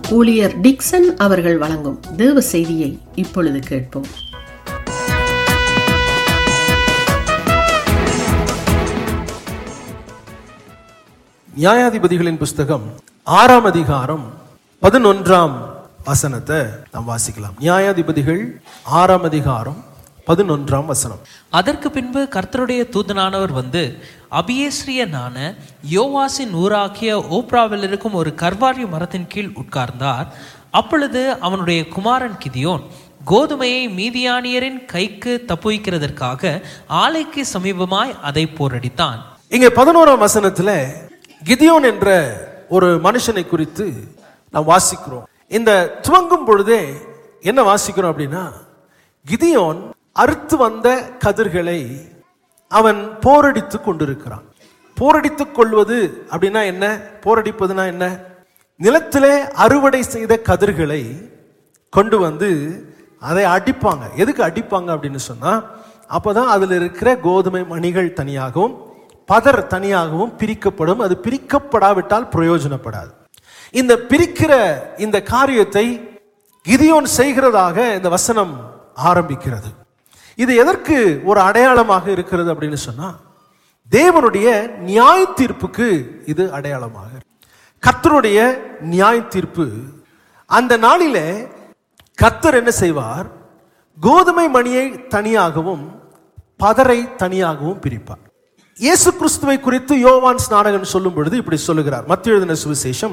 ஊழியர் டிக்சன் அவர்கள் வழங்கும் தேவ செய்தியை இப்பொழுது கேட்போம். நியாயாதிபதிகளின் புஸ்தகம் 6ஆம் அதிகாரம் 11ஆம் வசனத்தை நாம் வாசிக்கலாம். நியாயாதிபதிகள் 6ஆம் அதிகாரம் 11ஆம் வசனம். அதற்கு பின்பு கர்த்தருடைய தூதனானவர் வந்து அபியேஸ்ரியனான யோவாசின் ஊராகிய ஓப்ராவில் இருக்கும் ஒரு கர்வாரி மரத்தின் கீழ் உட்கார்ந்தார். அப்பொழுது அவனுடைய குமாரன் கிதியோன் கோதுமையை மீதியானியரின் கைக்கு தப்புவிக்கிறதற்காக ஆலைக்கு சமீபமாய் அதை போரடித்தான். இங்கே 11ஆம் வசனத்துல கிதியோன் என்ற ஒரு மனுஷனை குறித்து நாம் வாசிக்கிறோம். இந்த துவங்கும் பொழுதே என்ன வாசிக்கிறோம் அப்படின்னா, கிதியோன் அறுத்து வந்த கதிர்களை அவன் போரடித்து கொண்டிருக்கிறான். போரடித்துக் கொள்வது அப்படின்னா என்ன? போரடிப்பதுனா என்ன? நிலத்திலே அறுவடை செய்த கதிர்களை கொண்டு வந்து அதை அடிப்பாங்க. எதுக்கு அடிப்பாங்க அப்படின்னு சொன்னா, அப்பதான் அதுல இருக்கிற கோதுமை மணிகள் தனியாகவும் பதர் தனியாகவும் பிரிக்கப்படும். அது பிரிக்கப்படாவிட்டால் பிரயோஜனப்படாது. இந்த பிரிக்கிற இந்த காரியத்தை கிதியோன் செய்கிறதாக இந்த வசனம் ஆரம்பிக்கிறது. இது எதற்கு ஒரு அடையாளமாக இருக்கிறது அப்படின்னு சொன்னா, தேவனுடைய நியாய தீர்ப்புக்கு இது அடையாளமாக. கர்த்தருடைய நியாய தீர்ப்பு. அந்த நாளிலே கர்த்தர் என்ன செய்வார்? கோதுமை மணியை தனியாகவும் பதரை தனியாகவும் பிரிப்பார். இயேசு கிறிஸ்துவை குறித்து யோவான் ஸ்நானகன் சொல்லும் பொழுது இப்படி சொல்லுகிறார். மத்தேயு எழுதின சுவிசேஷம்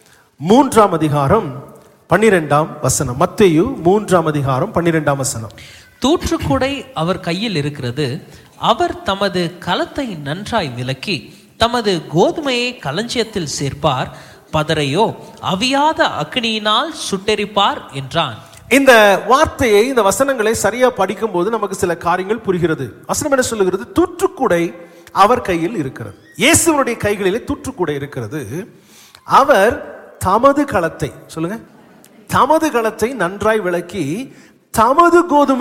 3ஆம் அதிகாரம் 12ஆம் வசனம். மத்தேயு 3ஆம் அதிகாரம் 12ஆம் வசனம். தூற்றுக்கூடை அவர் கையில் இருக்கிறது. அவர் தமது களத்தை நன்றாய் விலக்கி தமது கோதுமையை களஞ்சியத்தில் சேர்ப்பார், பதரையோ அவியாத அக்கினியினால் சுட்டெரிப்பார் என்றான். இந்த வார்த்தையை, இந்த வசனங்களை சரியா படிக்கும் போது நமக்கு சில காரியங்கள் புரிகிறது. வசனம் என்ன சொல்லுகிறது? தூற்றுக்கூடை அவர் கையில் இருக்கிறது. இயேசுவனுடைய கைகளிலே தூற்றுக்கூடை இருக்கிறது. அவர் தமது களத்தை, சொல்லுங்க, தமது களத்தை நன்றாய் விளக்கி தமது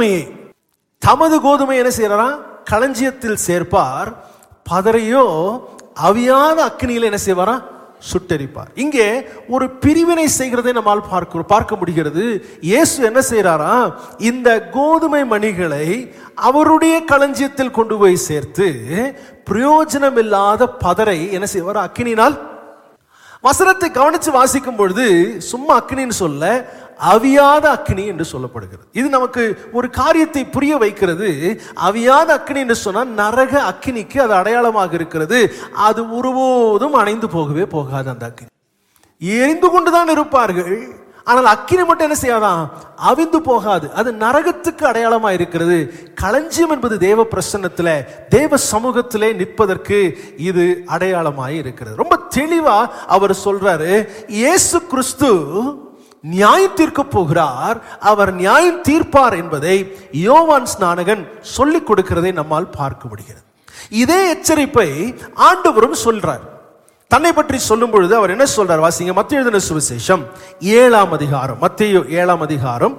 கோதுமையை என்ன செய்யறா? களஞ்சியத்தில் சேர்ப்பார், பதரையோ அவியாத அக்கினியில என்ன செய்வாரா? சுட்டெரிப்பார். இங்கே ஒரு பிரிவினை செய்கிறதை நம்மால் பார்க்க முடிகிறது. இயேசு என்ன செய்யறாரா? இந்த கோதுமை மணிகளை அவருடைய களஞ்சியத்தில் கொண்டு போய் சேர்த்து பிரயோஜனம் இல்லாத பதரை என்ன செய்வார்? அக்கினினால். வசனத்தை கவனித்து வாசிக்கும் பொழுது சும்மா அக்கினின்னு சொல்ல, அவியாத அக்கினி என்று சொல்லப்படுகிறது. இது நமக்கு ஒரு காரியத்தை புரிய வைக்கிறது. அவியாத அக்கினி என்று சொன்னால் நரக அக்கினிக்கு அது அடையாளமாக இருக்கிறது. அது ஒருபோதும் அணைந்து போகவே போகாது. அந்த அக்கினி எரிந்து கொண்டுதான் இருப்பார்கள், ஆனால் அக்கினி மட்டும் என்ன செய்யாதான்? அவிந்து போகாது. அது நரகத்துக்கு அடையாளமாக இருக்கிறது. களஞ்சியம் என்பது தேவ பிரசன்னத்தில், தேவ சமூகத்திலே நிற்பதற்கு இது அடையாளமாக இருக்கிறது. ரொம்ப தெளிவா அவர் சொல்றாரு, இயேசு கிறிஸ்து நியாயம் தீர்க்க போகிறார், அவர் நியாயம் தீர்ப்பார் என்பதை யோவான் ஸ்நானகன் சொல்லிக் கொடுக்கிறதை நம்மால் பார்க்க முடிகிறது. இதே எச்சரிப்பை ஆண்டவரும் சொல்றார். தன்னை பற்றி சொல்லும் பொழுது அவர் என்ன சொல்றார்? வாசிங்க. மத்தேயு எழுதின சுவிசேஷம் 7ஆம் அதிகாரம், மத்தேயு 7ஆம் அதிகாரம்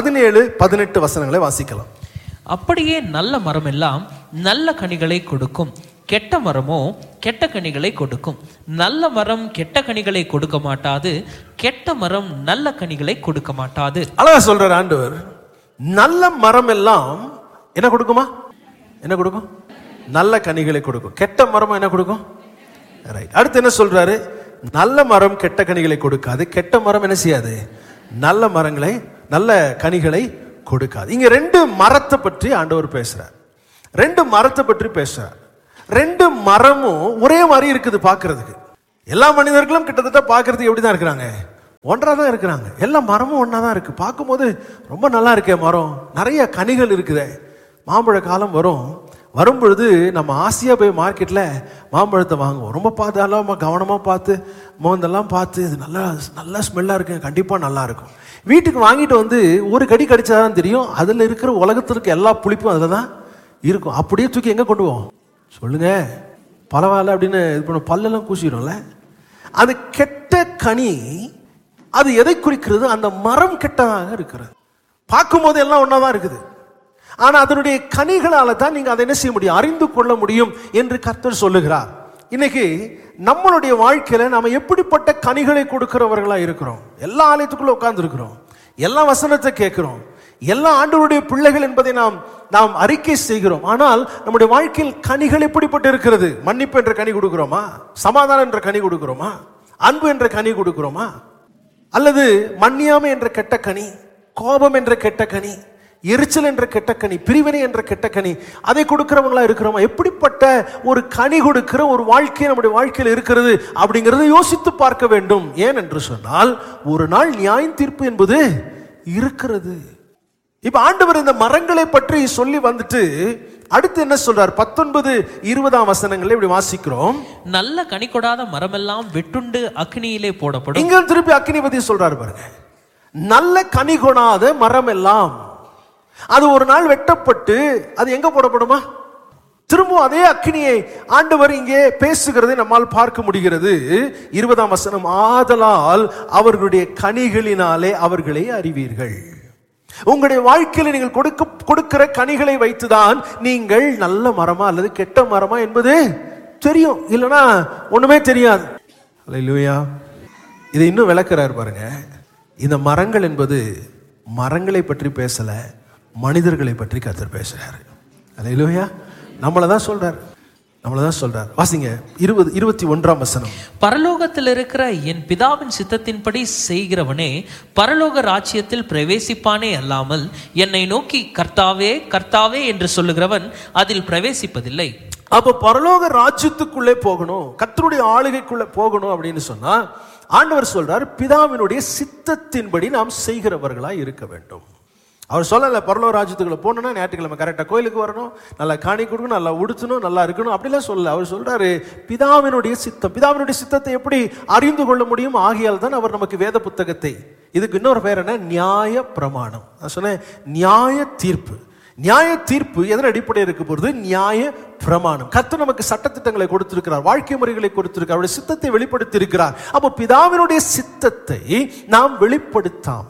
17-18 வசனங்களை வாசிக்கலாம். அப்படியே நல்ல மரம் எல்லாம் நல்ல கனிகளை கொடுக்கும், கெட்ட மரமோ கெட்ட கனிகளை கொடுக்கும். நல்ல மரம் கெட்ட கனிகளை கொடுக்க மாட்டாது, கெட்ட மரம் நல்ல கனிகளை கொடுக்க மாட்டாது. அழகா சொல்றார் ஆண்டவர். நல்ல மரம் எல்லாம் என்ன கொடுக்குமா? என்ன கொடுக்கும்? நல்ல கனிகளை கொடுக்கும். கெட்ட மரம் என்ன கொடுக்கும்? ரைட். அடுத்து என்ன சொல்றாரு? நல்ல மரம் கெட்ட கனிகளை கொடுக்காது, கெட்ட மரம் என்ன செய்யாது? நல்ல மரங்களை, நல்ல கனிகளை கொடுக்காது. இங்க ரெண்டு மரத்தை பற்றி ஆண்டவர் பேசுறார். ரெண்டு மரத்தை பற்றி பேசுறார். ரெண்டு மரமும் ஒரே மாதிரி இருக்குது பார்க்கிறதுக்கு. எல்லா மனிதர்களும் கிட்டத்தட்ட பார்க்கறதுக்கு எப்படிதான் இருக்கிறாங்க? ஒன்றா தான் இருக்கிறாங்க. எல்லா மரமும் ஒன்றா தான் இருக்கு. பார்க்கும்போது ரொம்ப நல்லா இருக்கே மரம், நிறைய கனிகள் இருக்குதே. மாம்பழ காலம் வரும் பொழுது நம்ம ஆசையாக போய் மார்க்கெட்டில் மாம்பழத்தை வாங்குவோம். ரொம்ப பார்த்தாலும் கவனமாக பார்த்து மோந்தெல்லாம் பார்த்து இது நல்லா ஸ்மெல்லாக இருக்கு, கண்டிப்பாக நல்லா இருக்கும். வீட்டுக்கு வாங்கிட்டு வந்து ஒரு கடி கடிச்சாதான் தெரியும் அதில் இருக்கிற உலகத்தில் இருக்க எல்லா புளிப்பும் அதில் தான் இருக்கும். அப்படியே தூக்கி எங்கே கொண்டு போவோம்? சொல்லுங்க, பரவாயில்ல அப்படின்னு இது பண்ண பல்லெல்லாம் கூசிடும்ல. அது கெட்ட கனி. அது எதை குறிக்கிறது? அந்த மரம் கெட்டதாக இருக்கிறது. பார்க்கும்போது எல்லாம் ஒன்றா தான் இருக்குது. ஆனா அதனுடைய கனிகளால தான் நீங்க அதை என்ன செய்ய முடியும்? அறிந்து கொள்ள முடியும் என்று கர்த்தர் சொல்லுகிறார். இன்னைக்கு நம்மளுடைய வாழ்க்கையில நாம எப்படிப்பட்ட கனிகளை கொடுக்கிறவர்களா இருக்கிறோம்? எல்லா ஆலயத்துக்குள்ள உட்கார்ந்து இருக்கிறோம், எல்லா வசனத்தை கேட்கிறோம், எல்லா ஆண்டவருடைய பிள்ளைகள் என்பதை நாம் அறிக்கை செய்கிறோம். ஆனால் நம்முடைய வாழ்க்கையில் கனிகள் எப்படிப்பட்டு இருக்கிறது? மன்னிப்பு என்ற கனி கொடுக்கிறோமா? சமாதானம் என்ற கனி கொடுக்கிறோமா? அன்பு என்ற கனி கொடுக்கிறோமா? அல்லது மன்னியாமை என்ற கெட்ட கனி, கோபம் என்ற கெட்ட கனி, எரிச்சல் என்ற கெட்ட கனி, பிரிவினை என்ற கெட்ட கனி, அதை கொடுக்கிறவங்களா இருக்கிறோமா? எப்படிப்பட்ட ஒரு கனி கொடுக்கிற ஒரு வாழ்க்கை நம்முடைய வாழ்க்கையில் இருக்கிறது அப்படிங்கிறத யோசித்து பார்க்க வேண்டும். ஏன் என்று சொன்னால், ஒரு நாள் நியாய தீர்ப்பு என்பது இருக்கிறது. இப்ப ஆண்டவர் இந்த மரங்களை பற்றி சொல்லி வந்துட்டு அடுத்து என்ன சொல்றார்? 19-20 வசனங்களை இப்படி வாசிக்கிறோம். நல்ல கனி கொடாத மரமெல்லாம் வெட்டுண்டு அக்னியிலே போடப்படும். இங்க திருப்பி அக்னி பத்தி சொல்றாரு பாருங்க. நல்ல கனி கொடாத மரம் எல்லாம் அது ஒரு நாள் வெட்டப்பட்டு அது எங்க போடப்படுமா? திரும்ப அதே அக்னியை ஆண்டவர் இங்கே பேசுகிறதை நம்மால் பார்க்க முடிகிறது. 20 வசனம், ஆதலால் அவர்களுடைய கனிகளினாலே அவர்களை அறிவீர்கள். உங்களுடைய வாழ்க்கையில் நீங்கள் கொடுக்கிற கனிகளை வைத்துதான் நீங்கள் நல்ல மரமா அல்லது கெட்ட மரமா என்பது தெரியும். இல்லைன்னா ஒண்ணுமே தெரியாது. அல்லேலூயா. இதை இன்னும் விளக்குறாரு பாருங்க. இந்த மரங்கள் என்பது மரங்களை பற்றி பேசல, மனிதர்களை பற்றி கர்த்தர் பேசுறாரு. அல்லேலூயா. நம்மளதான் சொல்றார். வாசிங்க 21 வசனம். பரலோகத்தில் இருக்கிற என் பிதாவின் சித்தத்தின்படி செய்கிறவனே பரலோக ராஜ்யத்தில் பிரவேசிப்பானே அல்லாமல் என்னை நோக்கி கர்த்தாவே கர்த்தாவே என்று சொல்லுகிறவன் அதில் பிரவேசிப்பதில்லை. அப்ப பரலோக ராஜ்யத்துக்குள்ளே போகணும், கர்த்தருடைய ஆளுகைக்குள்ள போகணும் அப்படின்னு சொன்னா ஆண்டவர் சொல்றார், பிதாவினுடைய சித்தத்தின்படி நாம் செய்கிறவர்களாய் இருக்க வேண்டும். அவர் சொல்லல பரலோக ராஜ்யத்துக்குள்ள போகணும்னா ஞாயிற்றுக்கிழமை கரெக்டாக கோயிலுக்கு வரணும், நல்லா காணி கொடுக்கணும், நல்லா உடுத்தணும், நல்லா இருக்கணும், அப்படிலாம் சொல்லல. அவர் சொல்றாரு பிதாவினுடைய சித்தம். பிதாவினுடைய சித்தத்தை எப்படி அறிந்து கொள்ள முடியும்? ஆகையால் தான் அவர் நமக்கு வேத புத்தகத்தை, இதுக்கு இன்னொரு பேர் என்ன? நியாய பிரமாணம். நான் சொன்னேன் நியாய தீர்ப்பு. நியாய தீர்ப்பு எதன் அடிப்படையில் இருக்க போறது? நியாய பிரமாணம். கர்த்தர் நமக்கு சட்டத்திட்டங்களை கொடுத்திருக்கிறார், வாழ்க்கை முறைகளை கொடுத்திருக்கிறார், அவருடைய சித்தத்தை வெளிப்படுத்தி இருக்கிறார். அப்போ பிதாவினுடைய சித்தத்தை நாம் வெளிப்படுத்தாம,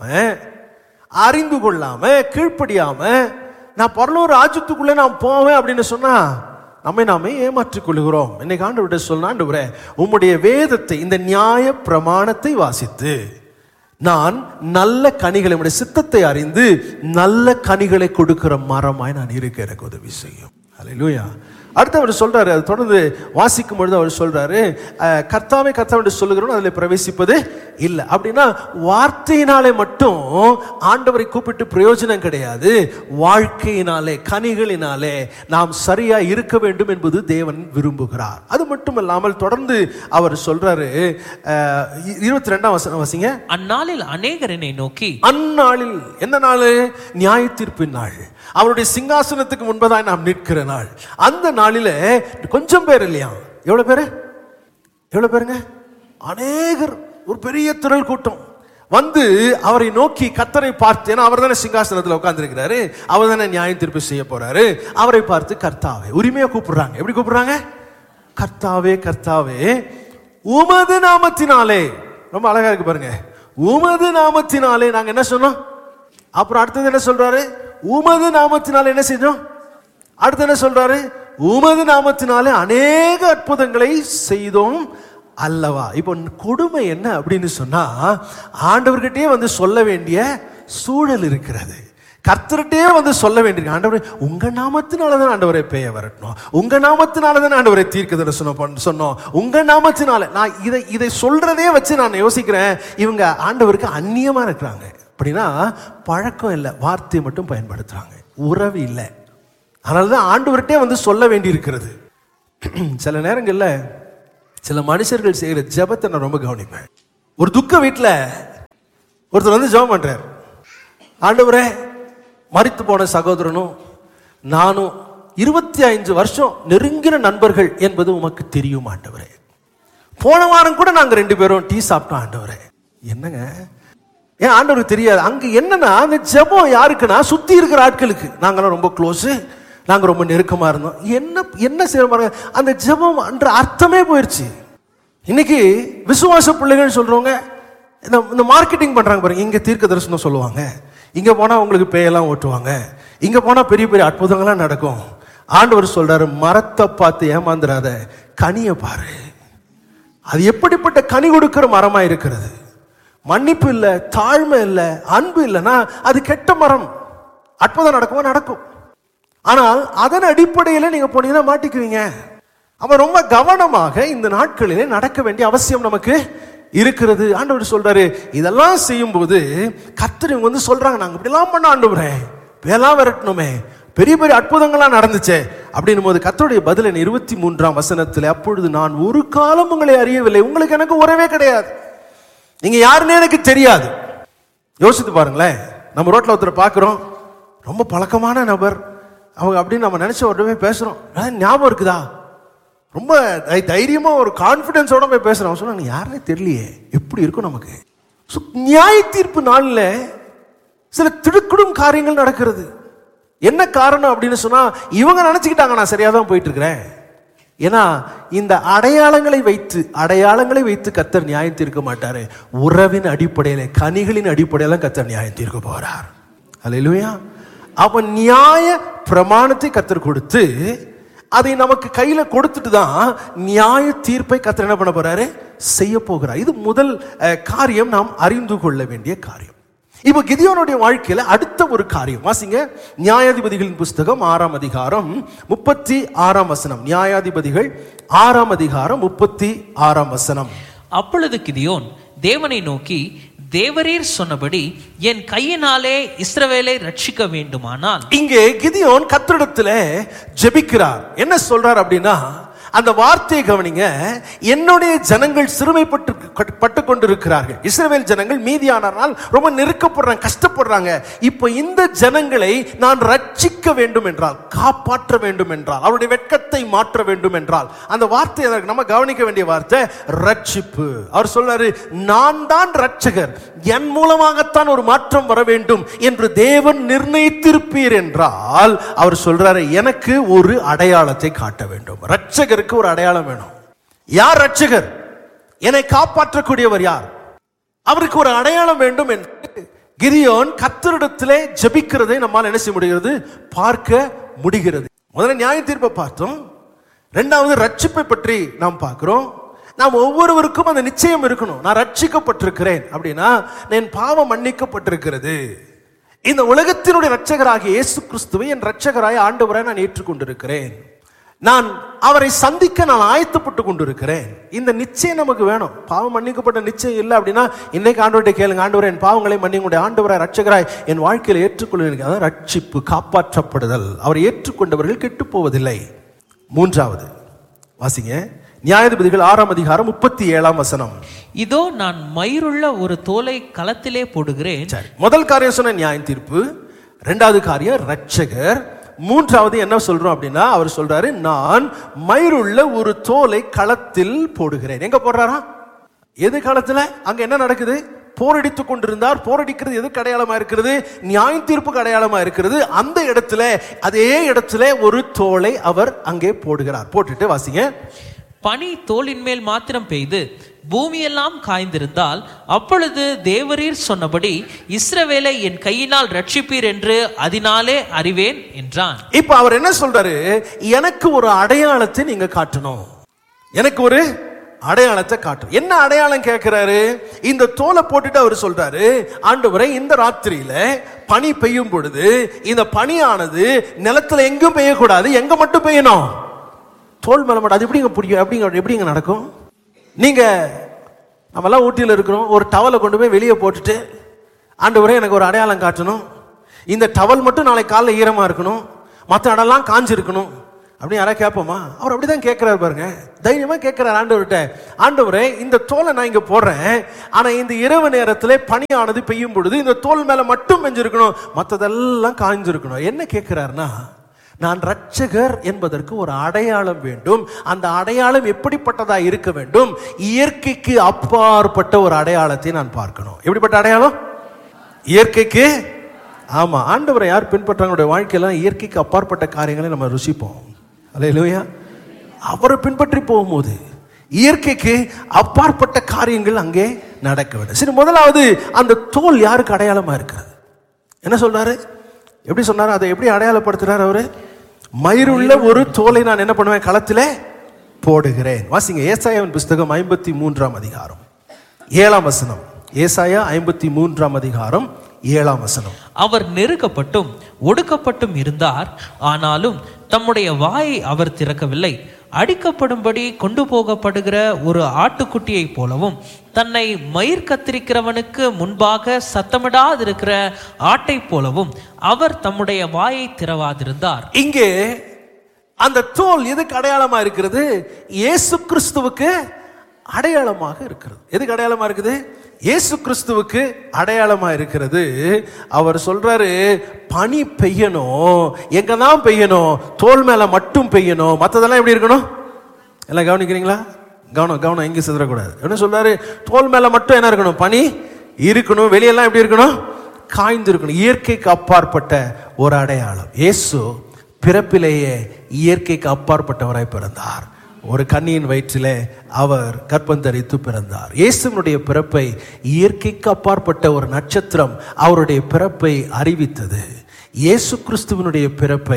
அறிந்து கொள்ளாம, கீழ்ப்படியாம நான் பரலோக ராஜ்யத்துக்குள்ளே நான் போவேன் அப்படின்னு சொன்னா நாமே ஏமாற்றிக் கொள்கிறோம். இன்னைக்கு ஆண்டவர்கிட்ட சொல்லணும், ஆண்டவரே உம்முடைய வேதத்தை, இந்த நியாய பிரமாணத்தை வாசித்து நான் நல்ல கனிகளை, உம்முடைய சித்தத்தை அறிந்து நல்ல கனிகளை கொடுக்கிற மரமாய் நான் இருக்க எனக்கு உதவி செய்யும். அல்லேலூயா. அடுத்து அவர் சொல்றாரு, அது தொடர்ந்து வாசிக்கும் பொழுது அவர் சொல்றாரு, கர்த்தாவே கர்த்தாவே சொல்லுகிறோம் அதில் பிரவேசிப்பது இல்லை. அப்படின்னா வார்த்தையினாலே மட்டும் ஆண்டவரை கூப்பிட்டு பிரயோஜனம் கிடையாது. வாழ்க்கையினாலே, கனிகளினாலே நாம் சரியா இருக்க வேண்டும் என்பது தேவன் விரும்புகிறார். அது மட்டுமல்லாமல் தொடர்ந்து அவர் சொல்றாரு, 22 வசனம் வாசிங்க. அந்நாளில் அநேகர் என்னை நோக்கி, அந்நாளில் என்ன நாள்? நியாய தீர்ப்பின் நாள், அவருடைய சிங்காசனத்துக்கு முன்பதாய் நாம் நிற்கிற நாள். அந்த நாளில கொஞ்சம் பேர் இல்லையா, எவ்வளவு பேருங்க? அநேகர், ஒரு பெரிய திரள் கூட்டம் வந்து அவரை நோக்கி கர்த்தரை பார்த்து, ஏன்னா அவர் தானே சிங்காசனத்தில் உட்கார்ந்திருக்கிறாரு, அவர் தானே நியாய தீர்ப்பு செய்ய போறாரு. அவரை பார்த்து கர்த்தாவே, உரிமையா கூப்பிடுறாங்க. எப்படி கூப்பிடுறாங்க? கர்த்தாவே கர்த்தாவே உமது நாமத்தினாலே. ரொம்ப அழகா இருக்கு பாருங்க. உமது நாமத்தினாலே நாங்க என்ன சொன்னோம்? அப்புறம் அடுத்தது என்ன சொல்றாரு? உமது நாமத்தினாலே என்ன செஞ்சோம்? அடுத்து என்ன சொல்றாரு? உமது நாமத்தினாலே அநேக அற்புதங்களை செய்தோம் அல்லவா. இப்போ கொடுமை என்ன அப்படின்னு சொன்னா, ஆண்டவர்கிட்டே வந்து சொல்ல வேண்டிய சூழல் இருக்கிறது. கர்த்தர்கிட்டே வந்து சொல்ல வேண்டிய, ஆண்டவரே உங்க நாமத்தினாலதான் ஆண்டவரை பேய வரட்டணும், உங்க நாமத்தினாலதான் ஆண்டவரை தீர்க்கதரிசனம் சொன்னோம், உங்க நாமத்தினால. நான் இதை சொல்றதே வச்சு நான் யோசிக்கிறேன், இவங்க ஆண்டவருக்கு அந்நியமா இருக்கிறாங்க. அப்படின்னா பழக்கம் இல்லை, வார்த்தையை மட்டும் பயன்படுத்துறாங்க, உறவு இல்லை. அதனாலதான் ஆண்டவர்கிட்டே வந்து சொல்ல வேண்டி இருக்கிறது. சில நேரங்கள்ல சில மனுஷர்கள் செய்கிற ஜெபத்தை நான் ரொம்ப கவனிப்பேன். ஒரு துக்க வீட்டில் ஒருத்தர் வந்து ஜெபம் பண்றார், ஆண்டவரே மரித்து போன சகோதரனும் நானும் 25 வருஷம் நெருங்கின நண்பர்கள் என்பது உமக்கு தெரியும் ஆண்டவரே. போன வாரம் கூட நாங்க 2 பேரும் டீ சாப்பிட்டோம் ஆண்டவரே. என்னங்க, ஏன் ஆண்டவருக்கு தெரியாது? அங்க என்னன்னா, அந்த ஜெபம் யாருக்குன்னா சுத்தி இருக்கிற ஆட்களுக்கு. நாங்களாம் ரொம்ப க்ளோஸ், நாங்க ரொம்ப நெருக்கமா இருந்தோம். என்ன செய்ய பாருங்க, அந்த ஜெபம் என்ற அர்த்தமே போயிடுச்சு. இன்னைக்கு விசுவாச பிள்ளைகள் சொல்றவங்க இந்த மார்க்கெட்டிங் பண்றாங்க பாருங்க. இங்க தீர்க்க தரிசனம் சொல்லுவாங்க, இங்க போனா உங்களுக்கு பேயெல்லாம் ஓட்டுவாங்க, இங்க போனா பெரிய பெரிய அற்புதங்கள்லாம் நடக்கும். ஆண்டவர் சொல்றாரு, மரத்தை பார்த்து ஏமாந்துடாத, கனியை பாரு. அது எப்படிப்பட்ட கனி கொடுக்கிற மரமா இருக்கிறது? மன்னிப்பு இல்லை, தாழ்மை இல்லை, அன்பு இல்லைன்னா அது கெட்ட மரம். அற்புதம் நடக்குமா? நடக்கும். ஆனால் அதன் அடிப்படையில் நீங்க போனீங்கன்னா மாட்டிக்குவீங்க. அவன் ரொம்ப கவனமாக இந்த நாட்களிலே நடக்க வேண்டிய அவசியம் நமக்கு இருக்கிறது. ஆண்டவர் சொல்றாரு, இதெல்லாம் செய்யும் போது கர்த்தர் இவங்க சொல்றாங்க, நாங்க இப்படிலாம் பண்ண ஆண்டவரே, வேலாம் விரட்டணுமே, பெரிய பெரிய அற்புதங்கள்லாம் நடந்துச்சே அப்படின்னும் போது கர்த்தருடைய பதில் 23ஆம் வசனத்தில், அப்பொழுது நான் ஒரு காலம் உங்களை அறியவில்லை, உங்களுக்கு எனக்கு உறவே கிடையாது, நீங்க யாருன்னே எனக்கு தெரியாது. யோசித்து பாருங்களேன், நம்ம ரோட்ல ஒருத்தரை பார்க்கிறோம், ரொம்ப பழக்கமான நபர் அவங்க அப்படின்னு நம்ம நினைச்ச உடனே பேசுறோம், ஞாபகம் இருக்குதா, ரொம்ப தைரியமா ஒரு கான்பிடன்ஸோட போய் பேசுறோம். சொன்னா யாருன்னே தெரியலையே, எப்படி இருக்கும் நமக்கு. நியாய தீர்ப்பு நாளில் சில திடுக்கிடும் காரியங்கள் நடக்கிறது. என்ன காரணம் அப்படின்னு சொன்னா, இவங்க நினைச்சுக்கிட்டாங்க நான் சரியா தான் போயிட்டு இருக்கிறேன். ஏன்னா இந்த அடையாளங்களை வைத்து கர்த்தர் நியாயம் தீர்க்க மாட்டாரு. உறவின் அடிப்படையில, கனிகளின் அடிப்படையில கர்த்தர் நியாயம் தீர்க்க போறார். அல்லேலூயா. அவன் நியாய பிரமாணத்தை கர்த்தர் கொடுத்து அதை நமக்கு கையில கொடுத்துட்டு தான் நியாய தீர்ப்பை கர்த்தர் என்ன பண்ண போறாரு, செய்ய போகிறார். இது முதல் காரியம், நாம் அறிந்து கொள்ள வேண்டிய காரியம். இப்ப கிதியோனுடைய வாழ்க்கையில அடுத்த ஒரு காரியம் வாசிங்க. நியாயாதிபதிகளின் புஸ்தகம் 6ஆம் அதிகாரம் 36ஆம் வசனம். நியாயாதிபதிகள் 6ஆம் அதிகாரம் 36ஆம் வசனம். அப்பொழுது கிதியோன் தேவனை நோக்கி, தேவரீர் சொன்னபடி என் கையினாலே இஸ்ரவேலை ரட்சிக்க வேண்டுமானால். இங்கே கிதியோன் கர்த்தரிடத்திலே ஜெபிக்கிறார். என்ன சொல்றார் அப்படின்னா, அந்த வார்த்தையை கவனிங்க, என்னுடைய ஜனங்கள் சிறுமைப்பட்டு கொண்டிருக்கிறார்கள். இஸ்ரவேல் ஜனங்கள் மீதியானால் ரொம்ப நெருக்கப்படுறாங்க, கஷ்டப்படுறாங்க. இப்போ இந்த ஜனங்களை நான் ரட்சிக்க வேண்டும் என்றால், காப்பாற்ற வேண்டும் என்றால், அவருடைய வெட்கத்தை மாற்ற வேண்டும் என்றால், அந்த வார்த்தை நம்ம கவனிக்க வேண்டிய வார்த்தை ரட்சிப்பு. அவர் சொல்றாரு, நான் தான் ரட்சகர், என் மூலமாகத்தான் ஒரு மாற்றம் வர வேண்டும் என்று தேவன் நிர்ணயித்திருப்பீர் என்றால், அவர் சொல்றாரு, எனக்கு ஒரு அடையாளத்தை காட்ட வேண்டும். ரட்சகர் ஒரு அடையாளம் வேணும். யார் ரட்சகர்? என்னை காப்பாற்றக்கூடியவர் யார்? அவருக்கு ஒரு அடையாளம் வேண்டும் என்று கிதியோன் கர்த்தரிடத்திலே ஜெபிக்கிறதை நம்மால் என்ன செய்ய முடிகிறது, பார்க்க முடிகிறது. முதல்ல நியாய தீர்ப்பை பார்த்தோம், இரண்டாவது ரட்சிப்பை பற்றி நாம் பார்க்கிறோம். நாம் ஒவ்வொருவருக்கும் அந்த நிச்சயம் இருக்கணும், நான் ரட்சிக்கப்பட்டிருக்கிறேன் அப்படின்னா என் பாவம் மன்னிக்கப்பட்டிருக்கிறது, இந்த உலகத்தினுடைய ரட்சகராகிய இயேசு கிறிஸ்துவை என் ரட்சகராய் ஆண்டவராய் நான் ஏற்றுக்கொண்டிருக்கிறேன், நான் அவரை சந்திக்க நான் ஆயத்தப்பட்டு கொண்டிருக்கிறேன். இந்த நிச்சயம் நமக்கு வேணும். பாவம் மன்னிக்கப்பட்ட நிச்சயம் இல்லை அப்படின்னா இன்னைக்கு ஆண்டவர்கிட்ட கேளுங்க, ஆண்டவரே என் பாவங்களை மன்னிங்க, ஆண்டவராய் ரட்சகராய் என் வாழ்க்கையில் ஏற்றுக்கொள்ள. அதான் ரட்சிப்பு, காப்பாற்றப்படுதல். அவரை ஏற்றுக்கொண்டவர்கள் கெட்டு போவதில்லை. மூன்றாவது வாசிங்க, நியாயாதிபதிகள் 6ஆம் அதிகாரம் 37ஆம் வசனம். இதோ நான் மயிருள்ள ஒரு தோலை களத்திலே போடுகிறேன். முதல் காரியம் சொன்ன நியாய தீர்ப்பு, இரண்டாவது காரியம் ரட்சகர், மூன்றாவது என்ன சொல்றோம் அப்படின்னா, அவர் சொல்றாரு, நான் மயிருள்ள ஒரு தோலை களத்தில் போடுகிறேன். எங்க போடுறாரா? எது களத்துல? அங்க என்ன நடக்குது? போரடித்துக் கொண்டிருந்தார். போரடிக்கிறது எதுக்கு அடையாளமா இருக்கிறது? நியாய தீர்ப்புக்கு அடையாளமா இருக்கிறது. அந்த இடத்துல, அதே இடத்துல ஒரு தோலை அவர் அங்கே போடுகிறார். போட்டுட்டு வாசிங்க. பனி தோலின் மேல் மாத்திரம் பெய்து பூமியெல்லாம் காய்ந்திருந்தால், அப்பொழுது தேவரீர் சொன்னபடி இஸ்ரவேலை என் கையினால் ரட்சிப்பீர் என்று அதனாலே அறிவேன் என்றான். இப்ப அவர் என்ன சொல்றாரு, எனக்கு ஒரு அடையாளத்தை நீங்க காட்டணும், எனக்கு ஒரு அடையாளத்தை காட்டணும். என்ன அடையாளம் கேட்கிறாரு? இந்த தோலை போட்டுட்டு அவர் சொல்றாரு, ஆண்டவரே இந்த ராத்திரியில பனி பெய்யும் பொழுது இந்த பனியானது நிலத்துல எங்கும் பெய்யக்கூடாது, எங்க மட்டும் பெய்யணும், தோல் மேல மட்டும். அது எப்படிங்க நடக்கும்? நீங்க நம்மெல்லாம் ஊட்டியில் இருக்கிறோம், ஒரு டவலை கொண்டு போய் வெளியே போட்டுட்டு, ஆண்டவரே எனக்கு ஒரு அடையாளம் காட்டணும், இந்த டவல் மட்டும் நாளை காலைல ஈரமா இருக்கணும், மற்ற இடம்லாம் காஞ்சிருக்கணும் அப்படின்னு யாராவது கேட்போமா? அவர் அப்படிதான் கேட்கிறாரு பாருங்க, தைரியமா கேட்கிறார் ஆண்டவர்கிட்ட. ஆண்டவரே இந்த தோலை நான் இங்க போடுறேன், ஆனா இந்த இரவு நேரத்துல பனியானது பெய்யும் பொழுது இந்த தோல் மேல மட்டும் பெஞ்சிருக்கணும், மற்றதெல்லாம் காஞ்சிருக்கணும். என்ன கேட்கிறாருன்னா, நான் ரட்சகர் என்பதற்கு ஒரு அடையாளம் வேண்டும். அந்த அடையாளம் எப்படிப்பட்டதா இருக்க வேண்டும்? இயற்கைக்கு அப்பாற்பட்ட ஒரு அடையாளத்தை நான் பார்க்கணும். எப்படிப்பட்ட அடையாளம்? இயற்கைக்கு. ஆமா, ஆண்டவரை யார் பின்பற்றாங்களுடைய வாழ்க்கையெல்லாம் இயற்கைக்கு அப்பாற்பட்ட காரியங்களை நம்ம ருசிப்போம். அல்லேலூயா. அவரை பின்பற்றி போகும்போது இயற்கைக்கு அப்பாற்பட்ட காரியங்கள் அங்கே நடக்க வேண்டும். சரி, முதலாவது அந்த தோல் யாருக்கு அடையாளமா இருக்கிறது? என்ன சொல்றாரு? எப்படி சொன்னாரு? அதை எப்படி அடையாளப்படுத்துறாரு அவரு? மயிருள்ள ஒரு தோலை நான் என்ன பண்ணுவேன், களத்திலே போடுகிறேன். வாசிங்க ஏசாயாவின் புஸ்தகம் 53ஆம் அதிகாரம் 7ஆம் வசனம். ஏசாயா 53ஆம் அதிகாரம் 7ஆம் வசனம். அவர் நெருக்கப்பட்டும் ஒடுக்கப்பட்டும் இருந்தார், ஆனாலும் தம்முடைய வாயை அவர் திறக்கவில்லை. அடிக்கப்படும்படி கொண்டு போகப்படுகிற ஒரு ஆட்டுக்குட்டியை போலவும், தன்னை மயிர் கத்திரிக்கிறவனுக்கு முன்பாக சத்தமிடாதிருக்கிற ஆட்டை போலவும் அவர் தம்முடைய வாயை திறவாதிருந்தார். இங்கே அந்த தோல் எதுக்கு அடையாளமா இருக்கிறது? இயேசு கிறிஸ்துவுக்கு அடையாளமாக இருக்கிறது. எதுக்கு அடையாளமா இருக்குது? இயேசு கிறிஸ்துவுக்கு அடையாளமா இருக்கிறது. அவர் சொல்றாரு, பனி பெய்யணும், எங்க தான் பெய்யணும்? தோல் மேல மட்டும் பெய்யணும், மற்றதெல்லாம் எப்படி இருக்கணும்? எல்லாம் கவனிக்கிறீங்களா? கவனம் எங்க சிதறக்கூடாது. என்ன சொல்றாரு? தோல் மேல மட்டும் என்ன இருக்கணும்? பனி இருக்கணும், வெளியெல்லாம் எப்படி இருக்கணும்? காய்ந்து இருக்கணும். இயற்கைக்கு அப்பாற்பட்ட ஒரு அடையாளம். இயேசு பிறப்பிலேயே இயற்கைக்கு அப்பாற்பட்டவராய் பிறந்தார். ஒரு கன்னியின் வயிற்றிலே அவர் கர்ப்பந்தரித்து பிறந்தார். இயேசுவினுடைய பிறப்பை இயற்கைக்கு அப்பாற்பட்ட ஒரு நட்சத்திரம் அவருடைய பிறப்பை அறிவித்தது. இயேசு கிறிஸ்துவனுடைய பிறப்பை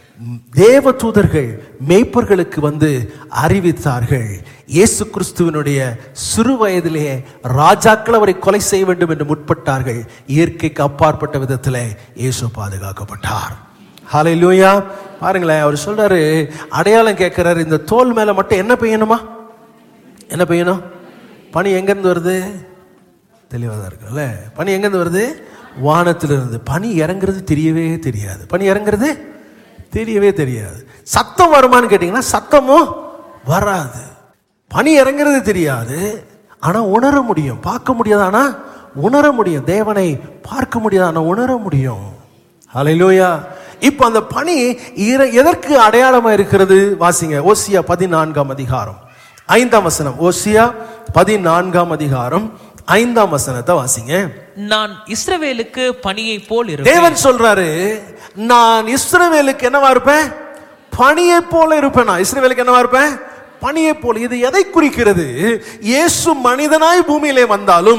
தேவ தூதர்கள் மேய்ப்பர்களுக்கு வந்து அறிவித்தார்கள். இயேசு கிறிஸ்துவனுடைய சிறு வயதிலேயே ராஜாக்கள் அவரை கொலை செய்ய வேண்டும் என்று முற்பட்டார்கள். இயற்கைக்கு அப்பாற்பட்ட விதத்திலே இயேசு பாதுகாக்கப்பட்டார். ஹல்லேலூயா. பாருங்களேன், அவர் சொல்றாரு, அடையாளம் கேட்கிறாரு. இந்த தோல் மேல மட்டும் என்ன பெய்யணுமா? என்ன பெய்யணும்? பனி எங்கிருந்து வருது? தெளிவாக தான் இருக்குல்ல. பனி எங்கிருந்து வருது? வானத்திலிருந்து. பனி இறங்குறது தெரியவே தெரியாது. பனி இறங்குறது தெரியவே தெரியாது. சத்தம் வருமானு கேட்டீங்கன்னா சத்தமும் வராது. பனி இறங்குறது தெரியாது, ஆனா உணர முடியும். பார்க்க முடியாது, ஆனா உணர முடியும். தேவனை பார்க்க முடியாது, ஆனா உணர முடியும். ஹல்லேலூயா. இப்ப அந்த பனி எதற்கு அடையாளமா இருக்கிறது? வாசிங்க ஓசியா 14ஆம் அதிகாரம் 5ஆம் வசனம். ஓசியா 14ஆம் அதிகாரம் 5ஆம் வசனத்தை வாசிங்க. நான் இஸ்ரவேலுக்கு பனியை போல் இருப்பேன். தேவன் சொல்றாரு, நான் இஸ்ரவேலுக்கு என்னவா இருப்பேன்? பனியை போல இருப்பேன். நான் இஸ்ரவேலுக்கு என்னவா இருப்பேன்? பனியை போல. இது எதை குறிக்கிறது? இயேசு மனிதனாய் பூமியிலே வந்தாலும்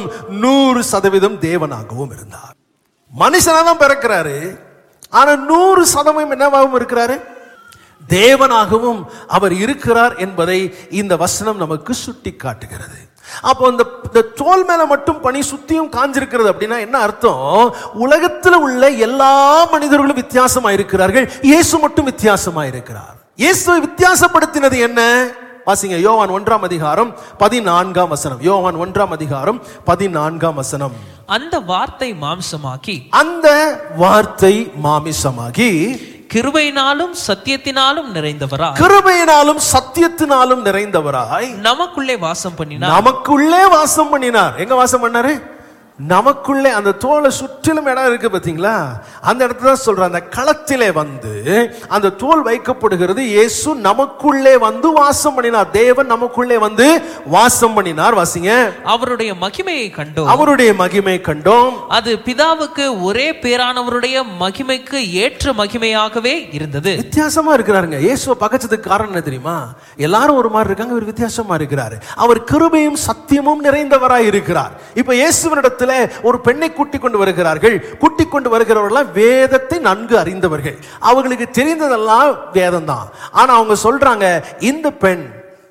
100% தேவனாகவும் இருந்தார். மனுஷனாதான் பிறக்கிறாரு, ஆனா 100% என்னவாகவும் இருக்கிறாரு? தேவனாகவும் அவர் இருக்கிறார் என்பதை இந்த வசனம் நமக்கு சுட்டி காட்டுகிறது. அப்போ இந்த தோல் மேல மட்டும் பனி சுத்தியும் காஞ்சிருக்கிறது அப்படின்னா என்ன அர்த்தம்? உலகத்தில் உள்ள எல்லா மனிதர்களும் வித்தியாசமா இருக்கிறார்கள், இயேசு மட்டும் வித்தியாசமா இருக்கிறார். இயேசுவை வித்தியாசப்படுத்தினது என்ன? வாசிங்க யோவான் 1ஆம் அதிகாரம் 14ஆம் வசனம். யோவான் 1ஆம் அதிகாரம் 14ஆம் வசனம். அந்த வார்த்தை மாம்சமாகி, அந்த வார்த்தை மாமிசமாகி கிருபையினாலும் சத்தியத்தினாலும் நிறைந்தவராய், கிருபையினாலும் சத்தியத்தினாலும் நிறைந்தவராய் நமக்குள்ளே வாசம் பண்ணினார். நமக்குள்ளே வாசம் பண்ணினார். எங்க வாசம் பண்ணாரு? நமக்குள்ளே. அந்த தோலை சுற்றிலும் இடம் இருக்கு பாத்தீங்களா? அந்த இடத்துல தான் சொல்ற, அந்த களத்திலே வந்து அந்த தோல் வைக்கப்படுகிறது. இயேசு நமக்குள்ளே வந்து வாசம் பண்ணினார். தேவன் நமக்குள்ளே வந்து வாசம் பண்ணினார். வாசிங்க. அவருடைய மகிமையை கண்டோம். அவருடைய மகிமை கண்டோம். அது பிதாவுக்கு ஒரே பேரானவருடைய மகிமைக்கு ஏற்ற மகிமையாகவே இருந்தது. வித்தியாசமா இருக்கிறாருங்க. இயேசுவை பகச்சதுக்கு காரணம் என்ன தெரியுமா? எல்லாரும் ஒரு மாதிரி இருக்காங்க, இவர் வித்தியாசமா இருக்கிறாரு. அவர் கிருபையும் சத்தியமும் நிறைந்தவராய் இருக்கிறார். இப்ப இயேசுவினிடத்தில் ஒரு பெண்ணை கூட்டிக் கொண்டு வருகிறார்கள். கூட்டிக் கொண்டு வருகிறவர்கள் வேதத்தை நன்கு அறிந்தவர்கள். அவர்களுக்கு தெரிந்ததெல்லாம் வேதம் தான். ஆனா அவங்க சொல்றாங்க, இந்த பெண்